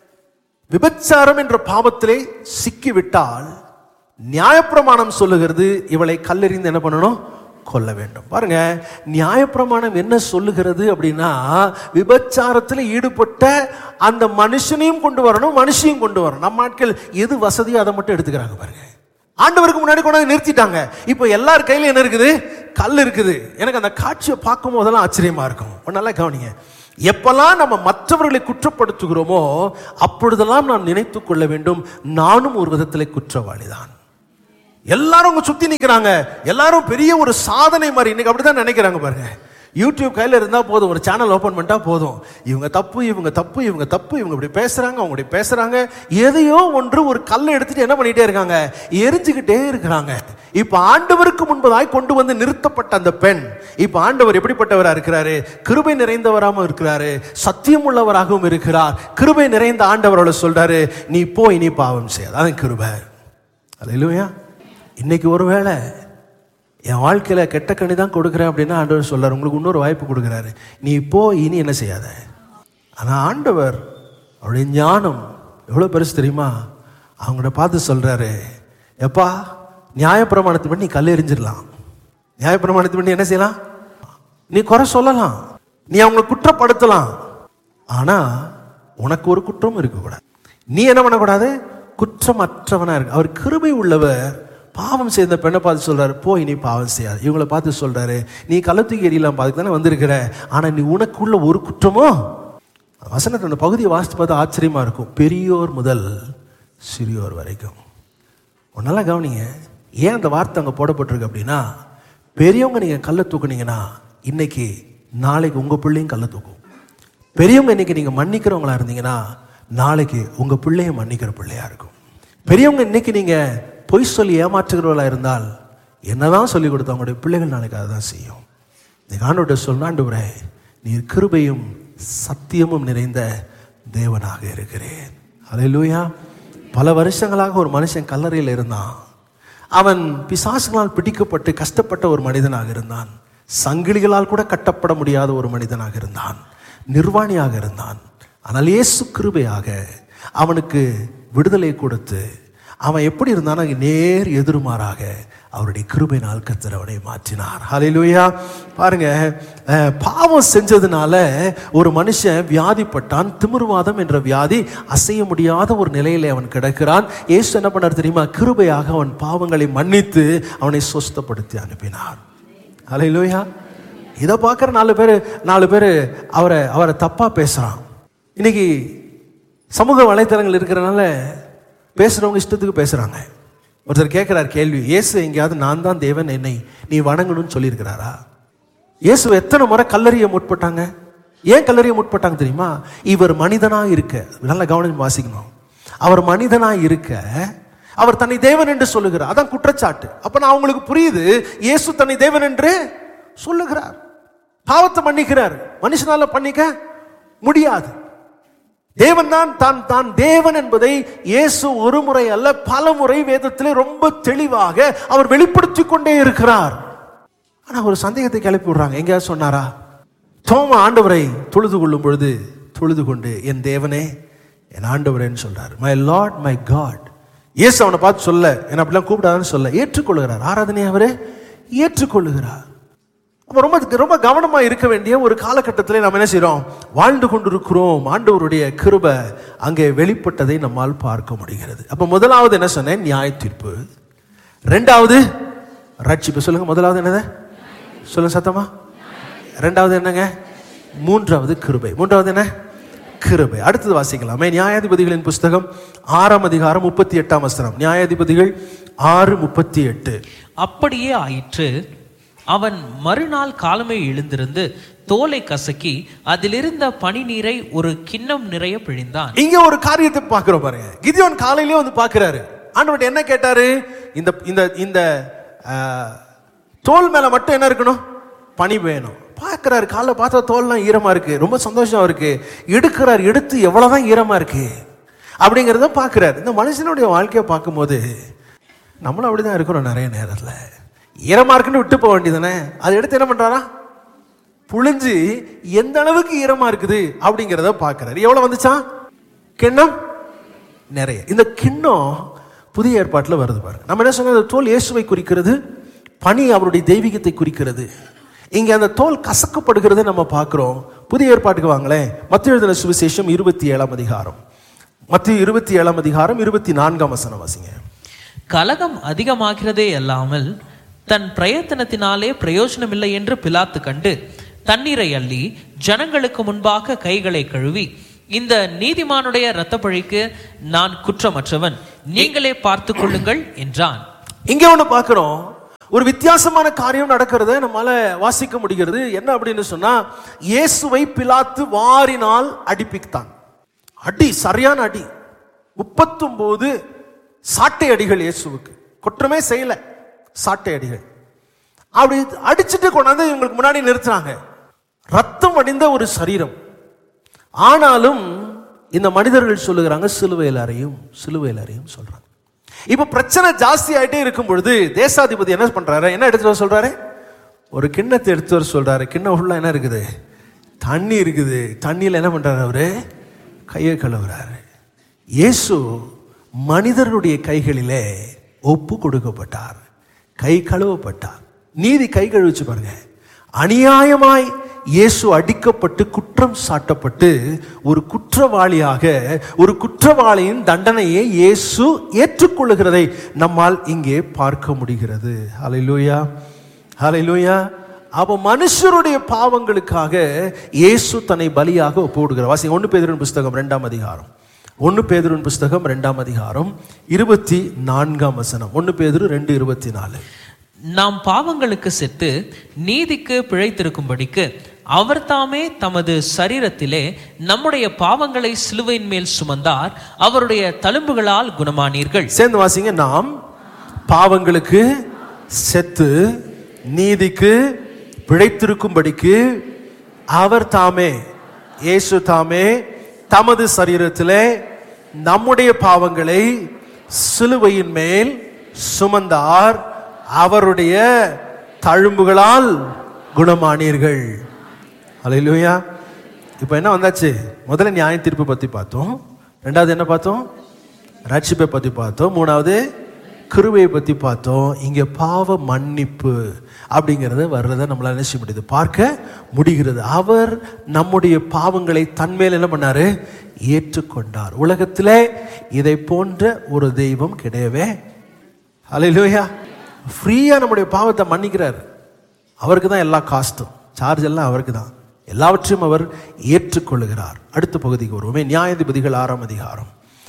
விபச்சாரம் என்ற பாவத்திலே சிக்கிவிட்டால் நியாயப்பிரமாணம் சொல்லுகிறது, இவளை கல்லெறிந்து என்ன பண்ணணும்? கொல்ல வேண்டும். பாருங்க, நியாயப்பிரமாணம் என்ன சொல்லுகிறது அப்படின்னா, விபச்சாரத்தில் ஈடுபட்ட அந்த மனுஷனையும் கொண்டு வரணும், மனுஷையும் கொண்டு வரணும். நம்ம ஆட்கள் எது வசதியோ அதை மட்டும் எடுத்துக்கிறாங்க. பாருங்க, ஆண்டவருக்கு முன்னாடி கொண்டாந்து நிறுத்திட்டாங்க. இப்போ எல்லார் கையில என்ன இருக்குது? கல் இருக்குது. எனக்கு அந்த காட்சியை பார்க்கும் போதெல்லாம் ஆச்சரியமா இருக்கும். நல்லா கவனிங்க. எப்பெல்லாம் நம்ம மற்றவர்களை குற்றப்படுத்துகிறோமோ அப்பொழுதெல்லாம் நாம் நினைத்துக் கொள்ள வேண்டும், நானும் ஒரு விதத்தில் குற்றவாளிதான். எல்லாரும் உங்க சுத்தி நிக்கிறாங்க, எல்லாரும் பெரிய ஒரு சாதனை மாதிரி இன்னைக்கு அப்படிதான் நினைக்கிறாங்க. பாருங்க, யூடியூப் கையில் இருந்தால் போதும், ஒரு சேனல் ஓப்பன் பண்ணிட்டா போதும், இவங்க தப்பு இவங்க தப்பு இவங்க தப்பு, இவங்க இப்படி பேசுறாங்க அவங்க இப்படி பேசுறாங்க, எதையோ ஒன்று ஒரு கல்லை எடுத்துட்டு என்ன பண்ணிட்டே இருக்காங்க? எரிஞ்சுக்கிட்டே இருக்கிறாங்க. இப்ப ஆண்டவருக்கு முன்பதாய் கொண்டு வந்து நிறுத்தப்பட்ட அந்த பெண், இப்ப ஆண்டவர் எப்படிப்பட்டவராக இருக்கிறாரு? கிருபை நிறைந்தவராகவும் இருக்கிறாரு, சத்தியம் உள்ளவராகவும் இருக்கிறார். கிருபை நிறைந்த ஆண்டவரோட சொல்றாரு, நீ போய் நீ பாவம் செய்ய. அதான் கிருபை. அல்லேலூயா. இன்னைக்கு ஒருவேளை என் வாழ்க்கையில் கெட்ட கனி தான் கொடுக்குறேன் அப்படின்னா ஆண்டவர் சொல்றார், உங்களுக்கு இன்னொரு வாய்ப்பு கொடுக்குறாரு, நீ இப்போ இனி என்ன செய்யாத. ஆனால் ஆண்டவர் அவருடைய ஞானம் எவ்வளோ பெருசு தெரியுமா? அவங்கள பார்த்து சொல்றாரு, எப்பா நியாயப்பிரமாணத்தை பண்ணி நீ கல் எறிஞ்சிடலாம், நியாயப்பிரமாணத்தை பண்ணி என்ன செய்யலாம், நீ குறை சொல்லலாம், நீ அவங்களை குற்றப்படுத்தலாம், ஆனா உனக்கு ஒரு குற்றம் இருக்கக்கூடாது. நீ என்ன பண்ணக்கூடாது, குற்றமற்றவனா இருக்கு. அவர் கிருபை உள்ளவர். பாவம் செய்த பெண்ணை பார்த்து சொல்றாரு, போய் நீ பாவம் செய்யாது. இவங்களை பார்த்து சொல்றாரு, நீ கள்ளத்துக்கு எரியலாம் பார்த்து தானே வந்திருக்கிற, ஆனா நீ உனக்குள்ள ஒரு குற்றமோ. வசனத்தை அந்த பகுதியை வாசித்து பார்த்தா ஆச்சரியமா இருக்கும். பெரியோர் முதல் சிறியோர் வரைக்கும். நல்லா கவனிங்க, ஏன் அந்த வார்த்தை அங்கே போடப்பட்டிருக்கு அப்படின்னா, பெரியவங்க நீங்க கல்லை தூக்குனீங்கன்னா இன்னைக்கு நாளைக்கு உங்க பிள்ளையும் கல்லை தூக்கும். பெரியவங்க இன்னைக்கு நீங்க மன்னிக்கிறவங்களா இருந்தீங்கன்னா நாளைக்கு உங்க பிள்ளையும் மன்னிக்கிற பிள்ளையா இருக்கும். பெரியவங்க இன்னைக்கு நீங்க பொய் சொல்லி ஏமாற்றுகிறவர்களா இருந்தால் என்னதான் சொல்லி கொடுத்தா உங்களுடைய பிள்ளைகள் நாளைக்கு அதை தான் செய்யும். நீங்க ஆண்டவர்கிட்ட சொன்ன, ஆண்டவரே நீர் கிருபையும் சத்தியமும் நிறைந்த தேவனாக இருக்கிறேன். அல்லேலூயா. பல வருஷங்களாக ஒரு மனுஷன் கல்லறையில் இருந்தான். அவன் பிசாசுகளால் பிடிக்கப்பட்டு கஷ்டப்பட்ட ஒரு மனிதனாக இருந்தான். சங்கிலிகளால் கூட கட்டப்பட முடியாத ஒரு மனிதனாக இருந்தான். நிர்வாணியாக இருந்தான். ஆனால் இயேசு கிருபையாக அவனுக்கு விடுதலை கொடுத்து அவன் எப்படி இருந்தான், நேர் எதிர்மாறாக அவருடைய கிருபையினால் கர்த்தர் அவனை மாற்றினார். ஹல்லேலூயா. பாருங்க, பாவம் செஞ்சதுனால ஒரு மனுஷன் வியாதிப்பட்டான். திமிர்வாதம் என்ற வியாதி, அசைய முடியாத ஒரு நிலையிலே அவன் கிடக்கிறான். இயேசு என்ன பண்ணார் தெரியுமா? கிருபையாக அவன் பாவங்களை மன்னித்து அவனை சுஸ்தப்படுத்தி அனுப்பினார். ஹல்லேலூயா. இதை பார்க்குற நாலு பேர் அவரை தப்பா பேசுறான். இன்னைக்கு சமூக வலைத்தளங்கள் இருக்கிறனால பேசுறவங்க இஷ்டத்துக்கு பேசுறாங்க. ஒருத்தர் கேட்கிறார் கேள்வி, இயேசு எங்கேயாவது நான் தான் தேவன் என்னை நீ வணங்கணும்னு சொல்லியிருக்கிறாரா? இயேசு எத்தனை முறை கல்லறிய முற்பட்டாங்க? ஏன் கல்லறிய முற்பட்டாங்க தெரியுமா? இவர் மனிதனாக இருக்க, நல்லா கவனம் வாசிக்கணும், அவர் மனிதனாக இருக்க அவர் தன்னை தேவன் என்று சொல்லுகிறார். அதான் குற்றச்சாட்டு. அப்ப நான் உங்களுக்கு புரியுது, இயேசு தன்னை தேவன் என்று சொல்லுகிறார். பாவத்தை மன்னிக்கிறார், மனுஷனால பண்ணிக்க முடியாது. தேவன் தான் தேவன் என்பதை இயேசு ஒரு முறை அல்ல பல முறை வேதத்திலே ரொம்ப தெளிவாக அவர் வெளிப்படுத்திக் கொண்டே இருக்கிறார். ஆனா ஒரு சந்தேகத்தை கிளப்பி விடுறாங்க. எங்கேயாவது சொன்னாரா? தோமா ஆண்டவரை தொழுது கொள்ளும் பொழுது தொழுது கொண்டு என் தேவனே என் ஆண்டவரேன்னு சொல்றாரு. My Lord my God. இயேசு அவனை பார்த்து சொல்ல, என்ன அப்படிலாம் கூப்பிடாதுன்னு சொல்ல, ஏற்றுக்கொள்கிறார். ஆராதனை அவரே ஏற்றுக்கொள்ளுகிறார். ரொம்ப ரொம்ப கவனமா இருக்க வேண்டிய ஒரு காலகட்டத்திலே நாம் என்ன செய்யறோம்? வாழ்ந்து கொண்டிருக்கிறோம். ஆண்டவருடைய கிருபை அங்கே வெளிப்பட்டதை நம்மால் பார்க்க முடிகிறது. அப்ப முதலாவது என்ன சொன்னேன்? நியாய தீர்ப்பு. இரண்டாவது ரட்சிப்பு. சொல்லுங்க, முதலாவது என்னது? சொல்லுங்க சத்தமா. இரண்டாவது என்னங்க? மூன்றாவது கிருபை. மூன்றாவது என்ன? கிருபை. அடுத்தது வாசிக்கலாமே. நியாயாதிபதிகளின் புஸ்தகம் 6ஆம் அதிகாரம் 38ஆம் வசனம். நியாயாதிபதிகள் 6:38. அப்படியே ஆயிற்று. அவன் மறுநாள் காலமே எழுந்திருந்து தோலை கசக்கி அதிலிருந்த பனி நீரை ஒரு கிண்ணம் நிறைய பிழிந்தான். இங்க ஒரு காரியத்தை பார்க்கிறோம் பாருங்க. கிதியோன் காலையிலே வந்து பார்க்கிறாரு. ஆண்டவர்ட்ட என்ன கேட்டாரு? இந்த தோல் மேல மட்டும் என்ன இருக்கணும்? பனி வேணும். பார்க்கிறாரு, காலைல பார்த்தா தோல்லாம் ஈரமா இருக்கு, ரொம்ப சந்தோஷமா இருக்கு. எடுக்கிறார், எடுத்து எவ்வளவுதான் ஈரமா இருக்கு அப்படிங்கிறத பார்க்கிறார். இந்த மனுஷனுடைய வாழ்க்கையை பார்க்கும்போது நம்மளும் அப்படிதான் இருக்கிறோம். நிறைய நேரத்தில் ஈரமா இருக்குன்னு விட்டு போக வேண்டியதானே, அதை எடுத்து என்ன பண்றாரா? புழிஞ்சு எந்த அளவுக்கு ஈரமா இருக்குது அப்படிங்கிறத பார்க்கிறாரு. எவ்வளவு வந்துச்சா? கிண்ணம் நிறைய. இந்த கிண்ணம் புதிய ஏற்பாட்டில் வருது பாருங்க. நம்ம என்ன சொன்ன, தோல் இயேசுவை குறிக்கிறது, பனி அவருடைய தெய்வீகத்தை குறிக்கிறது. இங்க அந்த தோல் கசக்கப்படுகிறத நம்ம பார்க்கிறோம். புதிய ஏற்பாட்டுக்கு வாங்களேன். மத்தேயு எழுதின சுவிசேஷம் 27ஆம் அதிகாரம். மத்தேயு 27ஆம் அதிகாரம் 24ஆம் வசனம் வாசிங்க. கலகம் அதிகமாகிறதே அல்லாமல் தன் பிரயத்தனத்தினாலே பிரயோஜனம் இல்லை என்று பிலாத்து கண்டு தண்ணீரை அள்ளி ஜனங்களுக்கு முன்பாக கைகளை கழுவி, இந்த நீதிமானுடைய இரத்தப்பழிக்கு நான் குற்றமற்றவன், நீங்களே பார்த்துக் கொள்ளுங்கள் என்றான். இங்க ஒண்ணு பார்க்கிறோம், ஒரு வித்தியாசமான காரியம் நடக்கிறத நம்மால வாசிக்க முடிகிறது. என்ன அப்படின்னு சொன்னா, இயேசுவை பிலாத்து வாரினால் அடிப்பித்தான். அடி, சரியான அடி. 39 சாட்டை அடிகள் இயேசுவுக்கு. குற்றமே செய்யல, சாட்டை அடிகள். அப்படி அடிச்சுட்டு கொண்டாந்து இவங்களுக்கு முன்னாடி நிறுத்துறாங்க. ரத்தம் வடிந்த ஒரு சரீரம். ஆனாலும் இந்த மனிதர்கள் சொல்லுகிறாங்க, சிலுவையில் அறையும், சிலுவையில் அறையும் சொல்றாங்க. இப்ப பிரச்சனை ஜாஸ்தி ஆயிட்டே இருக்கும் பொழுது தேசாதிபதி என்ன பண்றாரு? என்ன எடுத்துட்டு வர சொல்றாரு? ஒரு கிண்ணத்தை எடுத்து வர சொல்றாரு. கிண்ணம் உள்ள என்ன இருக்குது? தண்ணி இருக்குது. தண்ணியில என்ன பண்றாரு அவரு? கையை கழுவுறாரு. இயேசு மனிதர்களுடைய கைகளிலே ஒப்பு கொடுக்கப்பட்டார், கை கழுவப்பட்டார். நீதி கை கழுவிச்சு பாருங்க. அநியாயமாய் இயேசு அடிக்கப்பட்டு குற்றம் சாட்டப்பட்டு ஒரு குற்றவாளியாக, ஒரு குற்றவாளியின் தண்டனையை இயேசு ஏற்றுக்கொள்ளுகிறதை நம்மால் இங்கே பார்க்க முடிகிறது. ஹல்லேலூயா, ஹல்லேலூயா. அப்ப மனுஷருடைய பாவங்களுக்காக இயேசு தன்னை பலியாக ஒப்புவிடுகிறார். வாசிங்க 1 பேதுருவின் புஸ்தகம் 2ஆம் அதிகாரம், 1 பேதுருவின் புஸ்தகம் 2ஆம் அதிகாரம் 24ஆம் வசனம். 1 பேதுரு 2:24. நாம் பாவங்களுக்கு செத்து நீதிக்கு பிழைத்திருக்கும்படிக்கு அவர் தாமே தமது சரீரத்திலே நம்முடைய பாவங்களை சிலுவையின் மேல் சுமந்தார், அவருடைய தழும்புகளால் குணமானீர்கள். சேர்ந்து வாசிங்க. நாம் பாவங்களுக்கு செத்து நீதிக்கு பிழைத்திருக்கும்படிக்கு அவர் தாமே, இயேசு தாமே தமது சரீரத்திலே நம்முடைய பாவங்களை சிலுவையின் மேல் சுமந்தார், அவருடைய தழும்புகளால் குணமானீர்கள். ஹல்லேலூயா. இப்போ என்ன வந்தாச்சு? முதல்ல நியாய தீர்ப்பு பற்றி பார்த்தோம், ரெண்டாவது என்ன பார்த்தோம்? ரட்சிப்பை பற்றி பார்த்தோம், மூணாவது கிருபையை பற்றி பார்த்தோம். இங்கே பாவ மன்னிப்பு அப்படிங்கிறது வர்றதை நம்மளால் நினைச்சு முடியுது, பார்க்க முடிகிறது. அவர் நம்முடைய பாவங்களை தன்மேல் என்ன பண்ணாரு? ஏற்றுக்கொண்டார். உலகத்திலே இதை போன்ற ஒரு தெய்வம் கிடையவே. ஹல்லேலூயா. ஃப்ரீயா நம்முடைய பாவத்தை மன்னிக்கிறார். அவருக்கு தான் எல்லா காஸ்டும், சார்ஜ் எல்லாம் அவருக்கு தான். எல்லாவற்றையும் அவர் ஏற்றுக்கொள்ளுகிறார். அடுத்த பகுதிக்கு வருவோமே. நியாயாதிபதிகள் 6ஆம் அதிகாரம்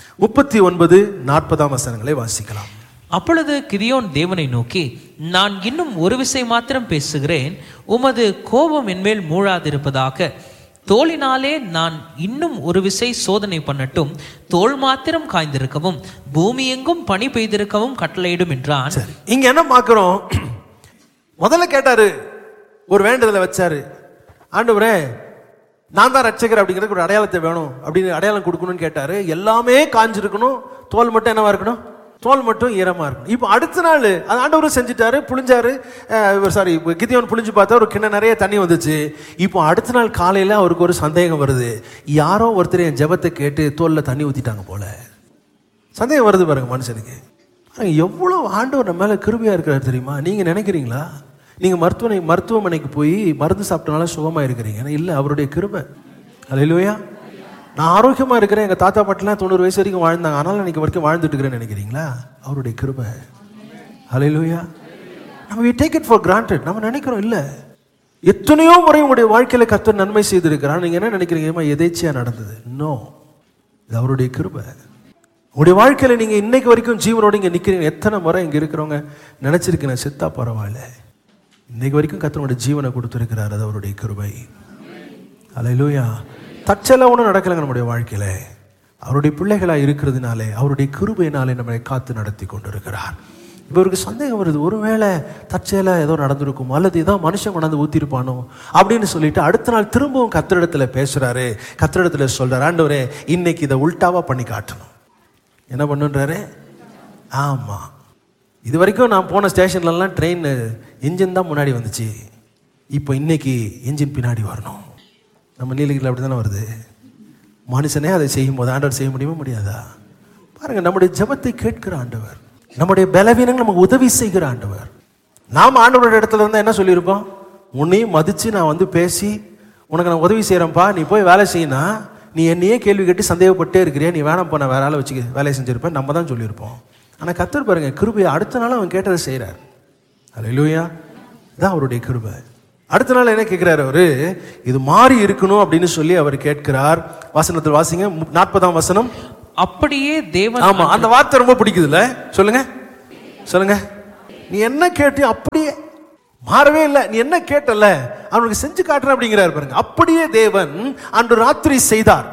39-40 வசனங்களை வாசிக்கலாம். அப்பொழுது கிதியோன் தேவனை நோக்கி, நான் இன்னும் ஒரு விசை மாத்திரம் பேசுகிறேன், உமது கோபம் என்மேல் மூழாதிருப்பதாக. தோளினாலே நான் இன்னும் ஒரு விசை சோதனை பண்ணட்டும், தோல் மாத்திரம் காய்ந்திருக்கவும் பூமி எங்கும் பனி பெய்திருக்கவும் கட்டளையிடும் என்றான். இங்க என்ன பார்க்கிறோம்? முதல்ல கேட்டாரு, ஒரு வேண்டுதலை வச்சாரு. ஆண்டவரே, நான் தான் ரட்சகர் அப்படிங்கிறதுக்கு ஒரு அடையாளத்தை வேணும் அப்படின்னு அடையாளம் கொடுக்கணும்னு கேட்டாரு. எல்லாமே காஞ்சிருக்கணும், தோல் மட்டும் என்னவா இருக்கணும்? தோல் மட்டும் ஈரமா இருக்கணும். இப்போ அடுத்த நாள் அது ஆண்டவரும் செஞ்சுட்டாரு, புளிஞ்சாரு. கிதியோன் புளிஞ்சு பார்த்தா ஒரு கிண்ண நிறைய தண்ணி வந்துச்சு. இப்போ அடுத்த நாள் காலையில் அவருக்கு ஒரு சந்தேகம் வருது. யாரோ ஒருத்தர் என் ஜெபத்தை கேட்டு தோல்ல தண்ணி ஊத்திட்டாங்க போல. சந்தேகம் வருது பாருங்க மனுஷனுக்கு. எவ்வளோ ஆண்டவர் நம்ம மேல கிருபையா இருக்கிறார் தெரியுமா? நீங்க நினைக்கிறீங்களா நீங்க மருத்துவமனைக்கு போய் மருந்து சாப்பிட்டனால சுகமா இருக்கிறீங்க? இல்லை, அவருடைய கிருபை. ஹல்லேலூயா. நான் ஆரோக்கியமா இருக்கிறேன், எங்க தாத்தா பாட்டிலாம் 90 வயசு வரைக்கும் வாழ்ந்தாங்க, ஆனாலும் இன்னைக்கு வரைக்கும் வாழ்ந்துட்டு இருக்கிறேன்னு நினைக்கிறீங்களா? அவருடைய கிருபை. ஹல்லேலூயா. நம்ம we take it for granted. நம்ம நினைக்கிறோம் இல்ல, எத்தனையோ முறை உங்களுடைய வாழ்க்கையில கர்த்தர் நன்மை செய்திருக்கிறார். நீங்க என்ன நினைக்கிறீங்க? எதேச்சியா நடந்தது? நோ, இது அவருடைய கிருபை. உங்களுடைய வாழ்க்கையில நீங்க இன்னைக்கு வரைக்கும் ஜீவனோட இங்க நிக்கிறீங்க. எத்தனை முறை இங்க இருக்கிறவங்க நினைச்சிருக்கேன், செத்தா பரவாயில்ல, இன்னைக்கு வரைக்கும் கர்த்தருடைய ஜீவனை கொடுத்திருக்கிறார். அது அவருடைய கிருபை. ஹல்லேலூயா. தற்செயலா ஒன்றும் நடக்கலைங்க நம்முடைய வாழ்க்கையில. அவருடைய பிள்ளைகளா இருக்கிறதுனாலே, அவருடைய கிருபையினாலே நம்மளை காத்து நடத்தி கொண்டிருக்கிறார். இப்போ இவருக்கு சந்தேகம் வருது, ஒருவேளை தற்செயலா ஏதோ நடந்திருக்கும், அல்லது ஏதோ மனுஷன் கொண்டாந்து ஊத்திருப்பானோ அப்படின்னு சொல்லிட்டு அடுத்த நாள் திரும்பவும் கர்த்தரிடத்துல பேசுறாரு. கர்த்தரிடத்துல சொல்றாரு, ஆண்டவரே இன்னைக்கு இதை உல்டாவா பண்ணி காட்டணும். என்ன பண்ணுன்றாரு? ஆமா, இது வரைக்கும் நான் போன ஸ்டேஷன்லலாம் ட்ரெயின் இன்ஜின் தான் முன்னாடி வந்துச்சு, இப்போ இன்னைக்கு இன்ஜின் பின்னாடி வரணும். நம்ம நீலகிரியில் அப்படி தானே வருது. மனுஷனே அதை செய்யும் போது ஆண்டவர் செய்ய முடியுமா? முடியாதா? பாருங்க, நம்முடைய ஜெபத்தை கேட்கிற ஆண்டவர், நம்முடைய பலவீனங்கள் நமக்கு உதவி செய்கிற ஆண்டவர். நாம் ஆண்டவரோட இடத்துல இருந்தால் என்ன சொல்லியிருப்போம்? உன்னையும் மதித்து நான் வந்து பேசி உனக்கு நான் உதவி செய்கிறேன்ப்பா, நீ போய் வேலை செய்யினா, நீ என்னையே கேள்வி கேட்டு சந்தேகப்பட்டே இருக்கிறியா, நீ வேணாம் போன வேற ஆளை வச்சு வேலையை செஞ்சிருப்பேன், நம்ம தான் சொல்லியிருப்போம். ஆனால் கர்த்தர் பாருங்க, கிருபையை அடுத்த நாள் அவன் கேட்டதை செய்கிறார். ஹல்லேலூயா. இதான் அவருடைய கிருபை. அடுத்த நாள் என்ன கேட்கிறார் அவரு? இது மாறி இருக்கணும் அப்படின்னு சொல்லி அவர் கேட்கிறார். வசனத்தில் வாசிங்க 40ஆம் வசனம். அப்படியே தேவன். ஆமா, அந்த வார்த்தை ரொம்ப பிடிக்குதுல்ல? சொல்லுங்க சொல்லுங்க. நீ என்ன கேட்டியோ அப்படியே மாறவே இல்லை. நீ என்ன கேட்டல அவனுக்கு செஞ்சு காட்டுறேன் அப்படிங்கிறார் பாருங்க. அப்படியே தேவன் அன்று ராத்திரி செய்தார்.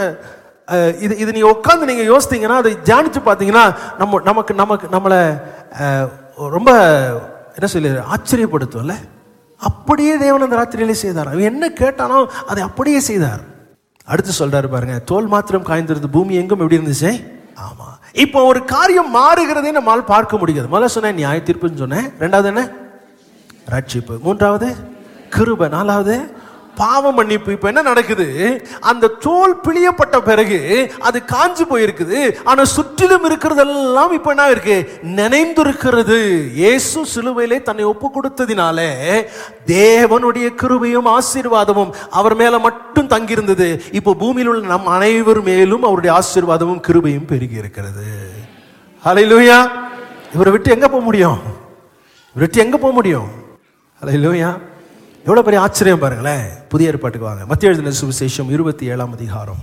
இது நீங்க உட்காந்து நீங்க யோசித்தீங்கன்னா, அதை தியானிச்சு பார்த்தீங்கன்னா நம்மளை ரொம்ப என்ன சொல்லி ஆச்சரியப்படுத்தும்ல. அப்படியே தேவன் அந்த ராத்திரியிலே செய்தார். அவன் என்ன கேட்டானோ அதை அப்படியே செய்தார். அடுத்து சொல்றாரு பாருங்க, தோல் மாத்திரம் காய்ந்திருந்தது, பூமி எங்கும் எப்படி இருந்துச்சு? ஆமா. இப்போ ஒரு காரியம் மாறுகிறதே நம்மால் பார்க்க முடியாது. முதல்ல சொன்னேன் நியாய தீர்ப்புன்னு சொன்னேன், ரெண்டாவது என்ன? ரட்சிப்பு, மூன்றாவது கிருபை, நாலாவது பாவ மன்னிப்பு. இப்ப என்ன நடக்குது? அந்த தோல் பிழியப்பட்ட பிறகு அது காஞ்சு போயிருக்குது. ஆனா சுற்றிலும் இருக்கிறதெல்லாம் இப்ப என்ன இருக்கு? நினைந்திருக்கிறது. இயேசு சிலுவையிலே தன்னை ஒப்பு கொடுத்ததினாலே தேவனுடைய கிருபையும் ஆசீர்வாதமும் அவர் மேல மட்டும் தங்கியிருந்தது. இப்போ பூமியில் உள்ள நம் அனைவர் மேலும் அவருடைய ஆசீர்வாதமும் கிருபையும் பெருகி இருக்கிறது. ஹல்லேலூயா. இவரை விட்டு எங்க போக முடியும்? விட்டு எங்க போக முடியும்? ஹல்லேலூயா. எவ்வளவு பெரிய ஆச்சரியம் பாருங்களேன். புதிய ஏற்பாட்டுக்கு வாங்க. மத்தேயு எழுதின சுவிசேஷம் 27ஆம் அதிகாரம்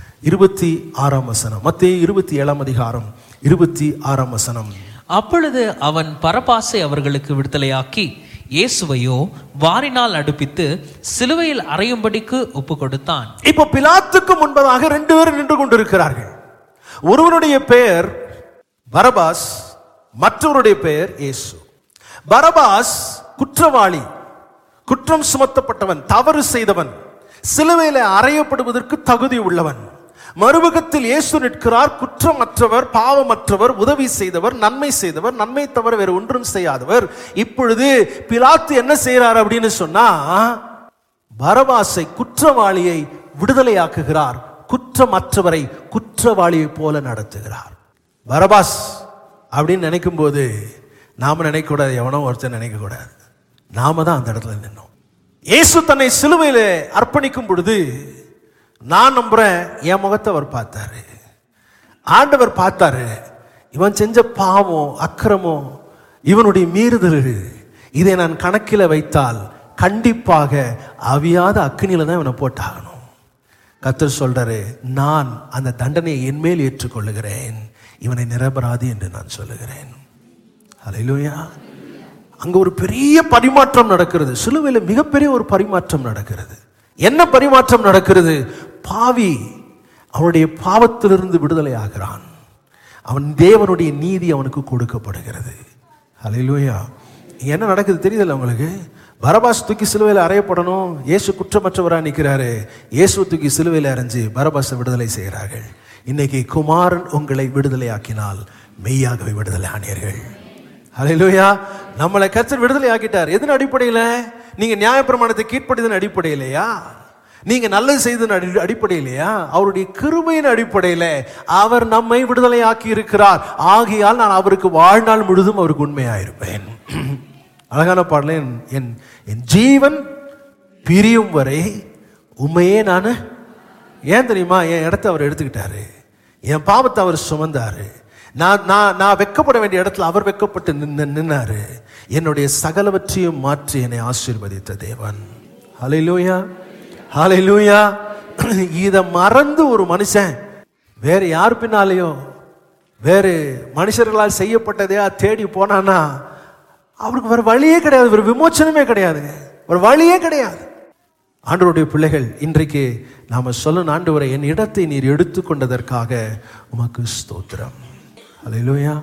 26ஆம் வசனம். மத்தேயு 27ஆம் அதிகாரம் 26ஆம் வசனம். அப்பொழுது அவன் பரபாசை அவர்களுக்கு விடுதலையாக்கி இயேசுவையோ வாரினால் அடுப்பித்து சிலுவையில் அறையும்படிக்கு ஒப்பு கொடுத்தான். இப்போ பிலாத்துக்கு முன்பதாக 2 பேர் நின்று கொண்டிருக்கிறார்கள். ஒருவருடைய பெயர் பரபாஸ், மற்றவருடைய பெயர் இயேசு. பரபாஸ் குற்றவாளி, குற்றம் சுமத்தப்பட்டவன், தவறு செய்தவன், சிலுவையில அறையப்படுவதற்கு தகுதி உள்ளவன். மறுபக்கத்தில் இயேசு நிற்கிறார், குற்றமற்றவர், பாவமற்றவர், உதவி செய்தவர், நன்மை செய்தவர், நன்மை தவிர வேறு ஒன்றும் செய்யாதவர். இப்பொழுது பிலாத்து என்ன செய்யறார் அப்படின்னு சொன்னா, பரபாசை குற்றவாளியை விடுதலையாக்குகிறார், குற்றமற்றவரை குற்றவாளியை போல நடத்துகிறார். பரபாஸ் அப்படின்னு நினைக்கும் போது நாம நினைக்க கூடாது, எவனோ ஒருத்தர் நினைக்க கூடாது, நாம தான் அந்த இடத்துல நின்னோம். இயேசு தன்னை சிலுவையில அர்ப்பணிக்கும் பொழுது நான் நம்புறேன், என் முகத்தை அவர் பார்த்தாரு, ஆண்டவர் பார்த்தாரு. இவன் செஞ்ச பாவம், அக்கிரமம், இவனுடைய மீறுதல், இதை நான் கணக்கில் வைத்தால் கண்டிப்பாக அவியாத அக்கினியில தான் இவனை போட்டாகணும். கர்த்தர் சொல்றாரு, நான் அந்த தண்டனையை என்மேல் ஏற்றுக்கொள்ளுகிறேன், இவனை நிரபராதி என்று நான் சொல்லுகிறேன். ஹல்லேலூயா. அங்க ஒரு பெரிய பரிமாற்றம் நடக்கிறது. சிலுவையில மிகப்பெரிய ஒரு பரிமாற்றம் நடக்கிறது. என்ன பரிமாற்றம் நடக்கிறது? பாவி அவனுடைய பாவத்திலிருந்து விடுதலை ஆகிறான். அவன் தேவனுடைய நீதி அவனுக்கு கொடுக்கப்படுகிறது. ஹல்லேலூயா. என்ன நடக்குது தெரியுதுல்ல உங்களுக்கு? பரபாஸ் தூக்கி சிலுவையில் அறையப்படணும், இயேசு குற்றமற்றவரா நிற்கிறாரு. இயேசு தூக்கி சிலுவையில் அறைஞ்சு பரபாஸை விடுதலை செய்கிறார்கள். இன்னைக்கு குமாரன் உங்களை விடுதலை ஆக்கினால் மெய்யாகவே விடுதலை ஆனீர்கள். ஹல்லேலூயா. நம்மளை கர்த்தர் விடுதலை ஆக்கிட்டார். எதன் அடிப்படையில்? நீங்க நியாயப்பிரமாணத்தை கீழ்ப்படிதன் அடிப்படையிலையா? நீங்க நல்லது செய்ததன் அடிப்படையிலையா? அவருடைய கிருபையின் அடிப்படையில் அவர் நம்மை விடுதலை ஆக்கி இருக்கிறார். ஆகையால் நான் அவருக்கு வாழ்நாள் முழுதும் அவருக்கு உண்மையாயிருப்பேன். அழகான பாடல, என் ஜீவன் பிரியும் வரை உண்மையே நான். ஏன் தெரியுமா? என் இடத்த அவர் எடுத்துக்கிட்டாரு, என் பாவத்தை அவர் சுமந்தாரு. நான் வெக்கப்பட வேண்டிய இடத்துல அவர் வெக்கப்பட்டு நின்னாரு. என்னுடைய சகலவற்றையும் மாற்றி என்னை ஆசீர்வதித்த தேவன். ஹல்லேலூயா, ஹல்லேலூயா. இதை மறந்து ஒரு மனுஷன் வேற யார் பின்னாலேயோ வேறு மனுஷர்களால் செய்யப்பட்டதையா தேடி போனான்னா அவருக்கு வேற வழியே கிடையாது, ஒரு விமோச்சனமே கிடையாது, ஒரு வழியே கிடையாது. ஆண்டவருடைய பிள்ளைகள், இன்றைக்கு நாம சொல்லணும், ஆண்டவரே என் இடத்தை நீர் எடுத்துக்கொண்டதற்காக உமக்கு ஸ்தோத்திரம். ஹல்லேலூயா.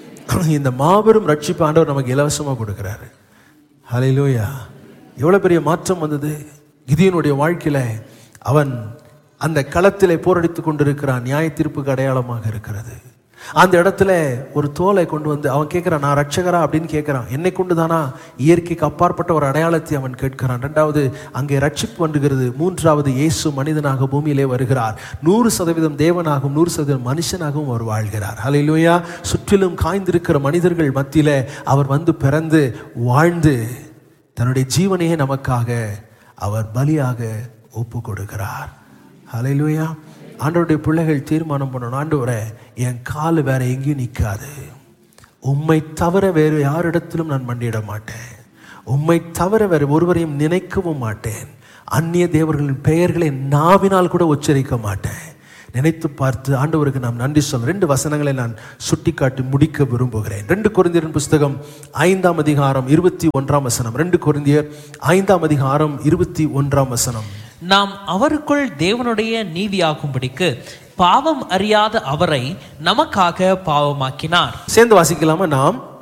இந்த மாபெரும் ரட்சிப்பு ஆண்டவர் நமக்கு இலவசமா கொடுக்கிறாரு. ஹல்லேலூயா. எவ்வளவு பெரிய மாற்றம் வந்தது கிதியோனுடைய வாழ்க்கையில. அவன் அந்த களத்திலே போரடித்துக் கொண்டிருக்கிறான், நியாய தீர்ப்புக்கு அடையாளமாக இருக்கிறது. அந்த இடத்துல ஒரு தோலை கொண்டு வந்து அவன் கேட்கிறான், நான் ரட்சகரா அப்படின்னு கேட்கிறான். என்னை கொண்டுதானா? இயற்கைக்கு அப்பாற்பட்ட ஒரு அடையாளத்தை அவன் கேட்கிறான். 2வது அங்கே ரட்சிப்பு வந்துகிறது. 3வது இயேசு மனிதனாக பூமியிலே வருகிறார். 100% தேவனாகவும் 100% மனுஷனாகவும் அவர் வாழ்கிறார். ஹல்லேலூயா. சுற்றிலும் காய்ந்திருக்கிற மனிதர்கள் மத்தியில அவர் வந்து பிறந்து வாழ்ந்து தன்னுடைய ஜீவனையே நமக்காக அவர் பலியாக ஒப்பு கொடுக்கிறார். ஹல்லேலூயா. ஆண்டவருடைய பிள்ளைகள் தீர்மானம் பண்ணணும், ஆண்டவரே என் கால் வேற எங்கேயும் நிற்காது, உம்மை தவிர வேறு யாரிடத்திலும் நான் மண்டியிட மாட்டேன், உம்மை தவிர வேறு ஒருவரையும் நினைக்கவும் மாட்டேன், அந்நிய தேவர்களின் பெயர்களை நாவினால் கூட உச்சரிக்க மாட்டேன். நினைத்து பார்த்து ஆண்டவருக்கு நாம் நன்றி சொல்ல 2 வசனங்களை நான் சுட்டிக்காட்டி முடிக்க விரும்புகிறேன். 2 கொரிந்தியர் புஸ்தகம் 5ஆம் அதிகாரம் 21ஆம் வசனம். 2 கொரிந்தியர் 5ஆம் அதிகாரம் 21ஆம் வசனம். நாம் அவருக்குள் தேவனுடைய நீதியாகும்படிக்கு பாவம் அறியாத அவரை நமக்காக பாவமாக்கினார். சேர்ந்து வாசிக்கலாமா? நாம்